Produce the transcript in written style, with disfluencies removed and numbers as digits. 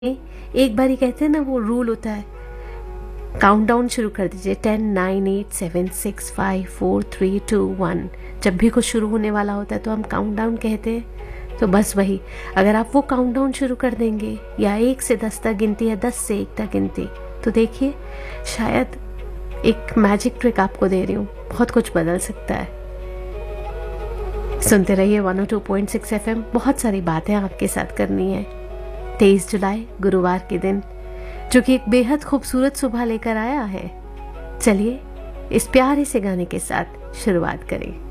एक बार ही कहते हैं ना, वो रूल होता है, काउंटडाउन शुरू कर दीजिए, 10 9 8 7 6 5 4 3 2 1। जब भी कुछ शुरू होने वाला होता है तो हम काउंटडाउन कहते हैं। तो बस वही, अगर आप वो काउंटडाउन शुरू कर देंगे, या 1 से 10 तक गिनती या 10 से 1 तक गिनती, तो देखिए शायद एक मैजिक ट्रिक आपको दे रही हूँ, बहुत कुछ बदल सकता है। सुनते रहिए 102.6 FM। बहुत सारी बातें आपके साथ करनी है। 23 जुलाई गुरुवार के दिन, जो कि एक बेहद खूबसूरत सुबह लेकर आया है। चलिए इस प्यारे से गाने के साथ शुरुआत करें।